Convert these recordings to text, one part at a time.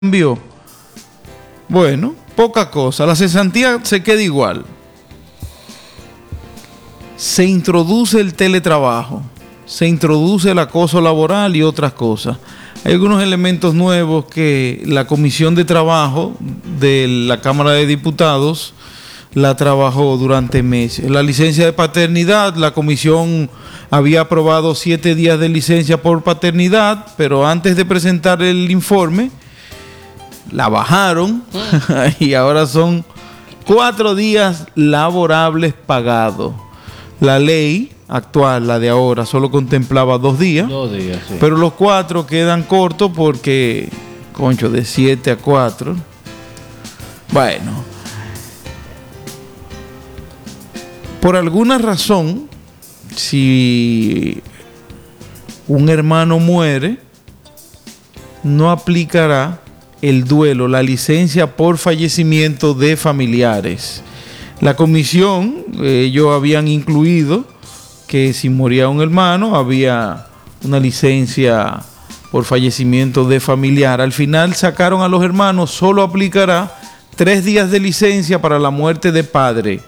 cambió. Bueno, poca cosa. La cesantía se queda igual. Se introduce el teletrabajo, se introduce el acoso laboral y otras cosas. Hay algunos elementos nuevos que la Comisión de Trabajo de la Cámara de Diputados la trabajó durante meses. La licencia de paternidad, la comisión había aprobado 7 días de licencia por paternidad, pero antes de presentar el informe, la bajaron y ahora son 4 días laborables pagados. La ley actual, la de ahora, solo contemplaba 2 días. 2 días, sí. Pero los 4 quedan cortos porque, concho, de 7 a 4. Bueno. Por alguna razón, si un hermano muere, no aplicará el duelo, la licencia por fallecimiento de familiares. La comisión, ellos habían incluido que si moría un hermano, había una licencia por fallecimiento de familiar. Al final sacaron a los hermanos, solo aplicará 3 días de licencia para la muerte de padre,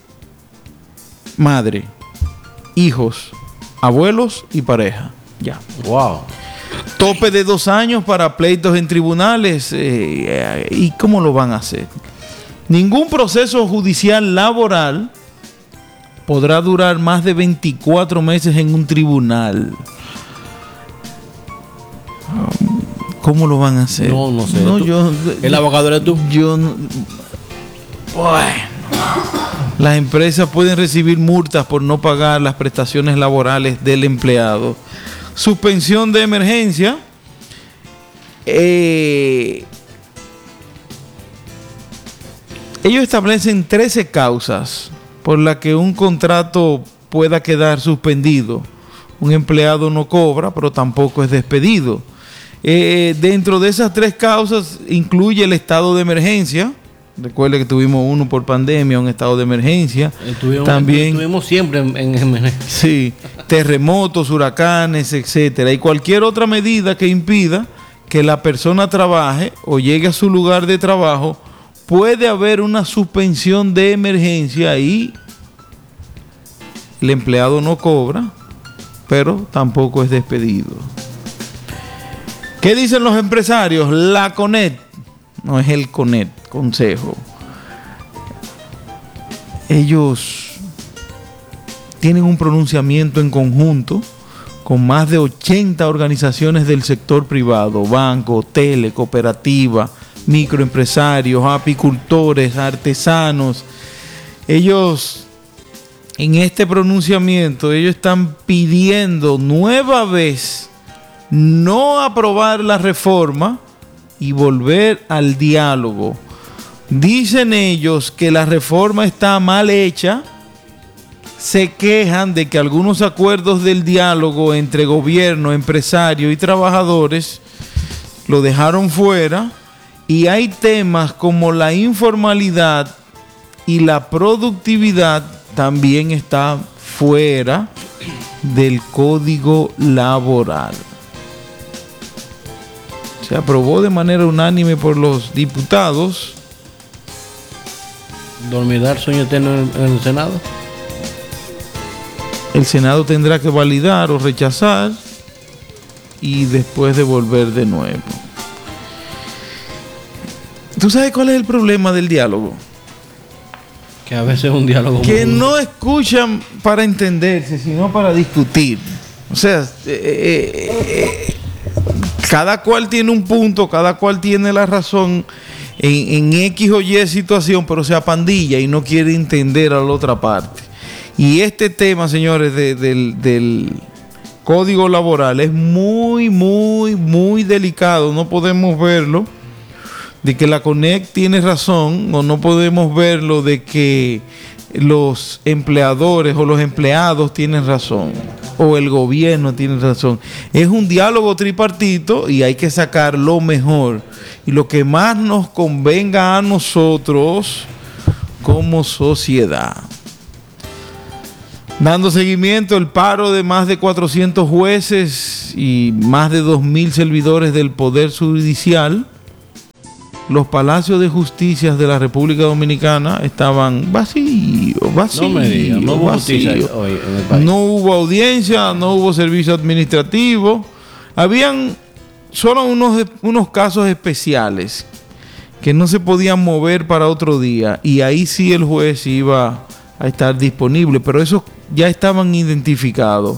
madre, hijos, abuelos y pareja. Ya. Wow. Tope de 2 años para pleitos en tribunales. ¿Y cómo lo van a hacer? Ningún proceso judicial laboral podrá durar más de 24 meses en un tribunal. ¿Cómo lo van a hacer? No sé. No, ¿El abogado eres tú? Yo no. Bueno. Las empresas pueden recibir multas por no pagar las prestaciones laborales del empleado. Suspensión de emergencia. Ellos establecen 13 causas por las que un contrato pueda quedar suspendido. Un empleado no cobra, pero tampoco es despedido. Dentro de esas 3 causas incluye el estado de emergencia. Recuerde que tuvimos uno por pandemia, un estado de emergencia. También estuvimos siempre en emergencia. Sí, terremotos, huracanes, etcétera. Y cualquier otra medida que impida que la persona trabaje o llegue a su lugar de trabajo, puede haber una suspensión de emergencia y el empleado no cobra, pero tampoco es despedido. ¿Qué dicen los empresarios? La CONET, no es el CONET, Consejo. Ellos tienen un pronunciamiento en conjunto con más de 80 organizaciones del sector privado, banco, tele, cooperativa, microempresarios, apicultores, artesanos. Ellos, en este pronunciamiento, ellos están pidiendo nueva vez no aprobar la reforma y volver al diálogo. Dicen ellos que la reforma está mal hecha. Se quejan de que algunos acuerdos del diálogo entre gobierno, empresario y trabajadores lo dejaron fuera. Y hay temas como la informalidad y la productividad también está fuera del código laboral. Se aprobó de manera unánime por los diputados. ¿Dormirá el sueño eterno en el Senado? El Senado tendrá que validar o rechazar y después devolver de nuevo. ¿Tú sabes cuál es el problema del diálogo? Que a veces es un diálogo que no escuchan para entenderse, sino para discutir. O sea, cada cual tiene un punto, cada cual tiene la razón en X o Y situación, pero se apandilla y no quiere entender a la otra parte. Y este tema, señores, del código laboral es muy, muy, muy delicado. No podemos verlo de que la CONEC tiene razón, o no podemos verlo de que los empleadores o los empleados tienen razón, o el gobierno tiene razón. Es un diálogo tripartito y hay que sacar lo mejor y lo que más nos convenga a nosotros como sociedad. Dando seguimiento al paro de más de 400 jueces y más de 2.000 servidores del Poder Judicial, los palacios de justicia de la República Dominicana estaban vacíos. No me digas, no hubo justicia hoy en el país. No hubo audiencia, no hubo servicio administrativo. Habían solo unos casos especiales que no se podían mover para otro día, y ahí sí el juez iba a estar disponible, pero esos ya estaban identificados.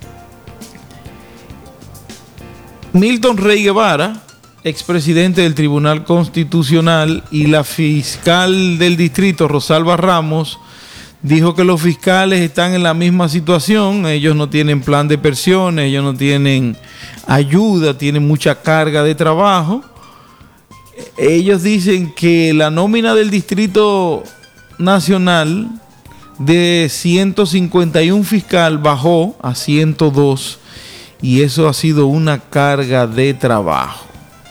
Milton Rey Guevara, expresidente del Tribunal Constitucional, y la fiscal del distrito, Rosalba Ramos, dijo que los fiscales están en la misma situación. Ellos no tienen plan de pensiones, ellos no tienen ayuda, tienen mucha carga de trabajo. Ellos dicen que la nómina del Distrito Nacional de 151 fiscal bajó a 102, y eso ha sido una carga de trabajo.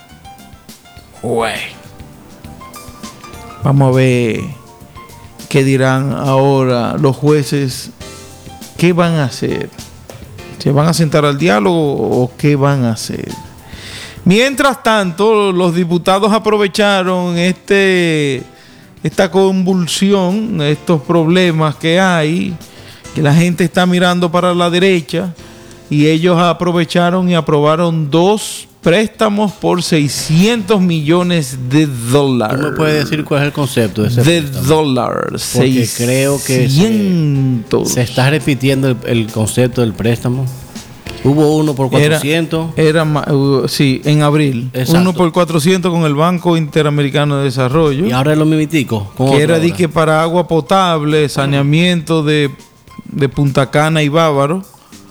Vamos a ver qué dirán ahora los jueces. ¿Qué van a hacer? ¿Se van a sentar al diálogo o qué van a hacer? Mientras tanto, los diputados aprovecharon esta convulsión, estos problemas que hay, que la gente está mirando para la derecha, y ellos aprovecharon y aprobaron 2 préstamos por $600 millones. ¿Tú me puedes decir cuál es el concepto de ese préstamo? Dólares. Porque creo que se está repitiendo el concepto del préstamo. Hubo uno por 400. Sí, en abril. Exacto. Uno por 400 con el Banco Interamericano de Desarrollo. Y ahora es lo mimitico. Que era que para agua potable, saneamiento de Punta Cana y Bávaro.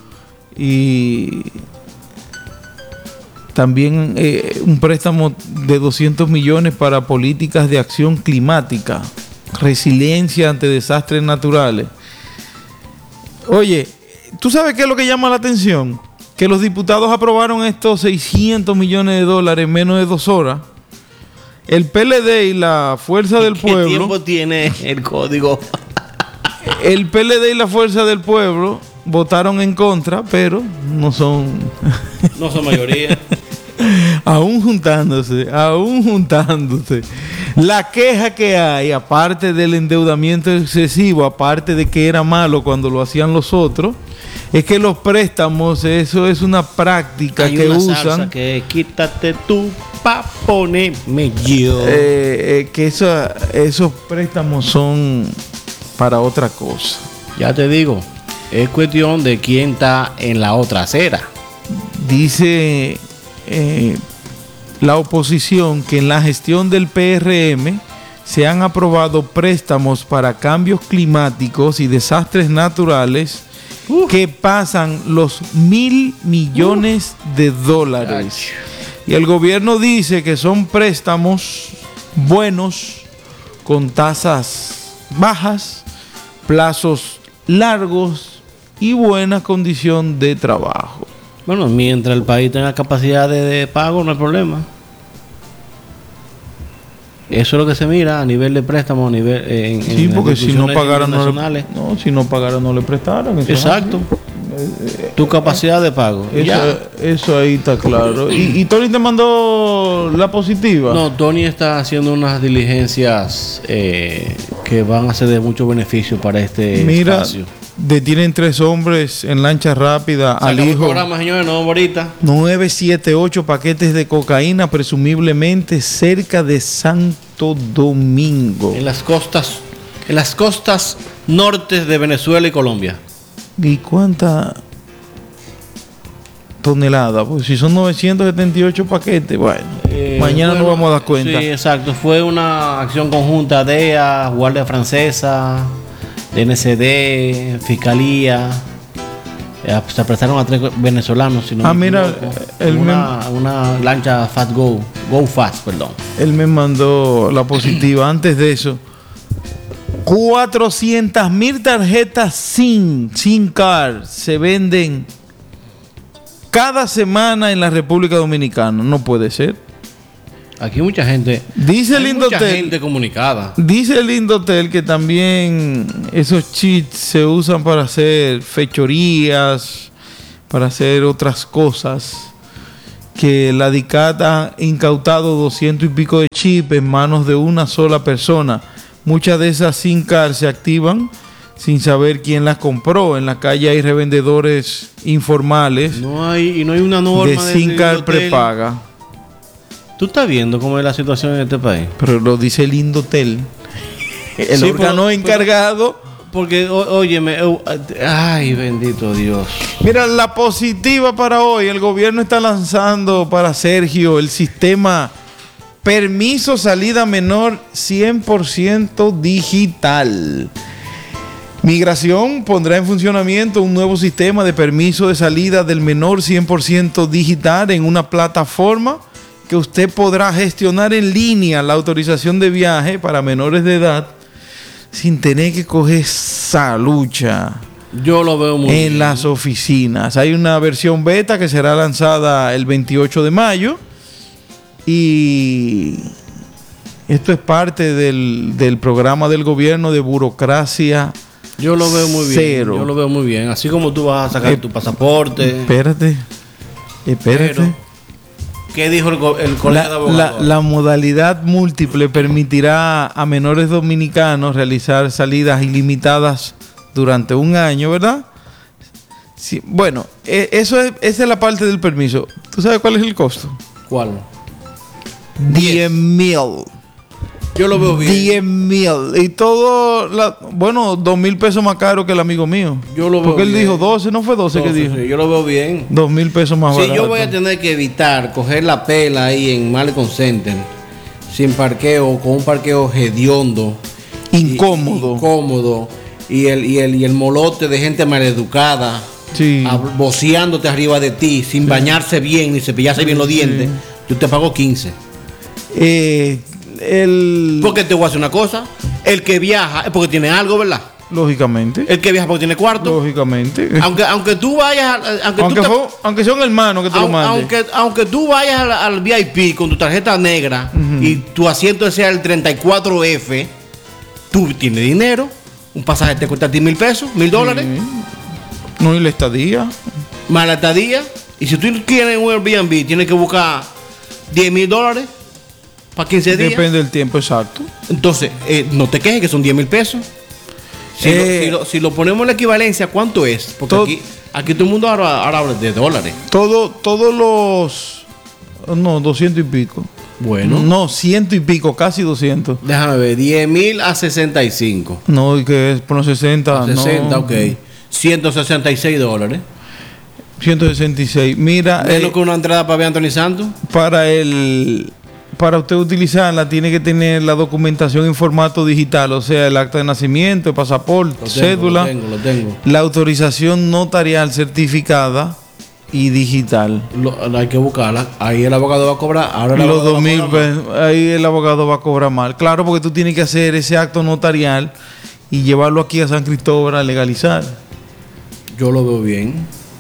Y también un préstamo de 200 millones para políticas de acción climática, resiliencia ante desastres naturales. Oye, ¿tú sabes qué es lo que llama la atención? Que los diputados aprobaron estos $600 millones en menos de 2 horas. El PLD y la Fuerza del Pueblo... ¿Qué tiempo tiene el código? El PLD y la Fuerza del Pueblo votaron en contra, pero no son... No son mayoría. Aún juntándose. La queja que hay, aparte del endeudamiento excesivo, aparte de que era malo cuando lo hacían los otros, es que los préstamos, eso es una práctica hay que una usan. Salsa que quítate tú pa' ponerme yo. Que esos préstamos son para otra cosa. Ya te digo, es cuestión de quién está en la otra acera. Dice la oposición que en la gestión del PRM se han aprobado préstamos para cambios climáticos y desastres naturales que pasan los $1,000 millones. Y el gobierno dice que son préstamos buenos, con tasas bajas, plazos largos y buena condición de trabajo. Bueno, mientras el país tenga capacidad de pago, no hay problema. Eso es lo que se mira a nivel de préstamo, a nivel sí, porque si no pagaran si no pagaran no le prestaran. Exacto. Tu capacidad de pago. Eso ahí está claro. ¿Y Tony te mandó la positiva? No, Tony está haciendo unas diligencias que van a ser de mucho beneficio para este espacio. Detienen 3 hombres en lancha rápida al hijo. Programa, señores, no, ahorita. 978 paquetes de cocaína, presumiblemente cerca de Santo Domingo. En las costas norte de Venezuela y Colombia. ¿Y cuánta tonelada? Pues si son 978 paquetes, bueno, mañana nos vamos a dar cuenta. Sí, exacto. Fue una acción conjunta de DEA, Guardia Francesa, DNCD, Fiscalía. Se prestaron a 3 venezolanos. Si no mira, una lancha Fast Go Fast, perdón. Él me mandó la positiva. Antes de eso, 400,000 tarjetas SIM card se venden cada semana en la República Dominicana. No puede ser. Aquí mucha gente. Dice el Indotel, mucha gente comunicada. Dice el Indotel que también esos cheats se usan para hacer fechorías, para hacer otras cosas. que la DICAT ha incautado 200 y pico de chips en manos de una sola persona. Muchas de esas SIM card se activan sin saber quién las compró. En la calle hay revendedores informales. No hay una norma de SIM card prepaga. ¿Tú estás viendo cómo es la situación en este país? Pero lo dice el Indotel. El órgano encargado. Porque, óyeme, ay, bendito Dios. Mira, la positiva para hoy. El gobierno está lanzando para Sergio el sistema permiso salida menor 100% digital. Migración pondrá en funcionamiento un nuevo sistema de permiso de salida del menor 100% digital en una plataforma que usted podrá gestionar en línea la autorización de viaje para menores de edad sin tener que coger esa lucha. Yo lo veo muy bien. En las oficinas. Hay una versión beta que será lanzada el 28 de mayo y esto es parte del programa del gobierno de burocracia. Yo lo veo muy cero. Bien. Yo lo veo muy bien. Así como tú vas a sacar tu pasaporte. Espérate. Pero, ¿qué dijo el colega de abogados? La modalidad múltiple permitirá a menores dominicanos realizar salidas ilimitadas durante un año, ¿verdad? Sí, bueno, esa es la parte del permiso. ¿Tú sabes cuál es el costo? ¿Cuál? 10,000. Yo lo veo bien. 10,000. Y todo, bueno, 2,000 pesos más caro que el amigo mío. Yo lo veo Porque él bien. dijo 12, ¿no fue 12 que dijo? Sí, yo lo veo bien. 2,000 pesos más barato. Si yo voy a tener que evitar coger la pela ahí en Malecon Center, sin parqueo, con un parqueo hediondo, incómodo. Y el molote de gente maleducada, sí, voceándote arriba de ti, sin bañarse bien ni cepillarse bien los dientes, yo te pago 15. Porque te voy a hacer una cosa, el que viaja es porque tiene algo, ¿verdad? Lógicamente. El que viaja porque tiene cuarto. Lógicamente. Aunque tú vayas, aunque sea un hermano que te lo mande. Aunque tú vayas al VIP con tu tarjeta negra y tu asiento sea el 34F, tú tienes dinero. Un pasaje te cuesta $10,000, $1,000. No, y la estadía. Más la estadía. Y si tú quieres un Airbnb, tienes que buscar $10,000 para 15 días. Depende del tiempo, exacto. Entonces, no te quejes que son $10,000. Si lo ponemos en la equivalencia, ¿cuánto es? Porque aquí todo el mundo ahora habla de dólares. Todos los... No, 200 y pico. Bueno. No, 100 y pico, casi 200. Déjame ver, 10,000 a 65. No, y que es por los 60. 60, no. ok. $166. 166. Mira. Menos que una entrada para ver a Anthony Santos. Para usted utilizarla, tiene que tener la documentación en formato digital, o sea, el acta de nacimiento, el pasaporte, cédula, lo tengo. la autorización notarial certificada y digital. Hay que buscarla. Ahí el abogado va a cobrar. Ahora los 2,000 pesos. Ahí el abogado va a cobrar mal. Claro, porque tú tienes que hacer ese acto notarial y llevarlo aquí a San Cristóbal a legalizar. Yo lo veo bien.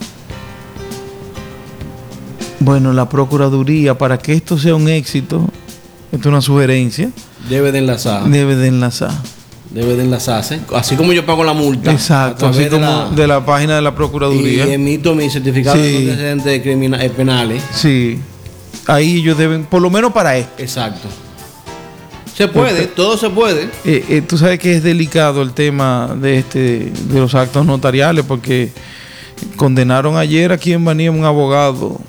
Bueno, la Procuraduría, para que esto sea un éxito, esto es una sugerencia. Debe de enlazar. Debe de enlazarse. Así como yo pago la multa. Exacto, así como de la página de la Procuraduría. Y emito mi certificado de antecedentes penales. Sí. Ahí ellos deben, por lo menos para esto. Exacto. Se puede, todo se puede. Tú sabes que es delicado el tema de los actos notariales, porque condenaron ayer aquí en Baní a un abogado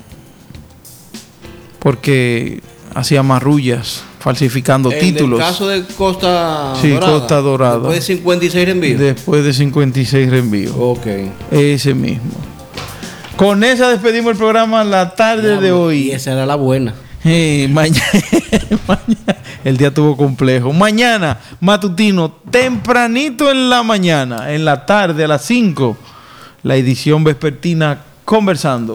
porque hacía marrullas falsificando títulos. En el caso de Costa Dorada. Sí, Costa Dorada. Después de 56 reenvíos. Después de 56 reenvíos. Ok. Ese mismo. Con esa despedimos el programa la tarde de hoy. Y esa era la buena. Mañana el día estuvo complejo. Mañana, matutino, tempranito en la mañana. En la tarde, a las 5, la edición vespertina Conversando.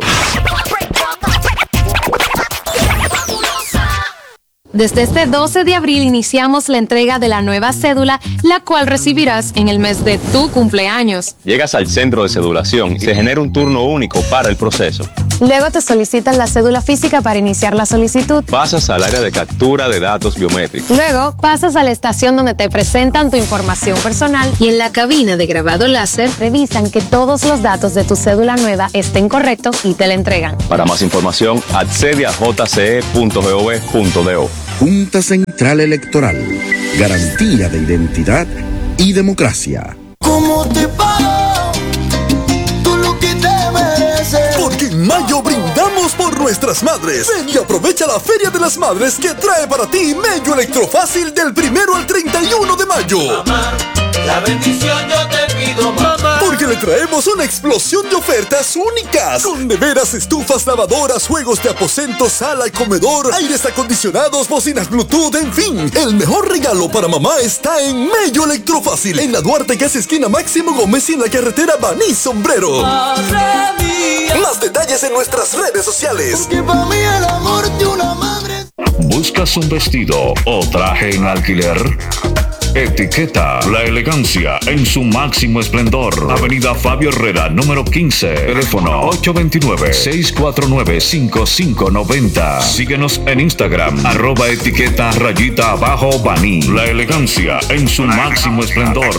Desde este 12 de abril iniciamos la entrega de la nueva cédula, la cual recibirás en el mes de tu cumpleaños. Llegas al centro de cedulación y se genera un turno único para el proceso. Luego te solicitan la cédula física para iniciar la solicitud. Pasas al área de captura de datos biométricos. Luego pasas a la estación donde te presentan tu información personal y en la cabina de grabado láser revisan que todos los datos de tu cédula nueva estén correctos y te la entregan. Para más información, accede a jce.gov.do. Junta Central Electoral. Garantía de identidad y democracia. ¿Cómo te pago? Tú lo que te mereces. Porque en mayo brindamos por nuestras madres. Ven y aprovecha la Feria de las Madres que trae para ti Mello Electrofácil del 1 al 31 de mayo. Mamá, la bendición yo te pido, mamá. Porque le traemos una explosión de ofertas únicas. Con neveras, estufas, lavadoras, juegos de aposento, sala y comedor, aires acondicionados, bocinas Bluetooth, en fin. El mejor regalo para mamá está en Mello Electrofácil. En la Duarte, casi esquina Máximo Gómez y en la carretera Baní Sombrero. Madre mía. Más detalles en nuestras redes sociales. Porque para mí el amor de una madre. ¿Buscas un vestido o traje en alquiler? Etiqueta la elegancia en su máximo esplendor. Avenida Fabio Herrera, número 15. Teléfono 829-649-5590. Síguenos en Instagram, @etiqueta_Baní. La elegancia en su máximo esplendor.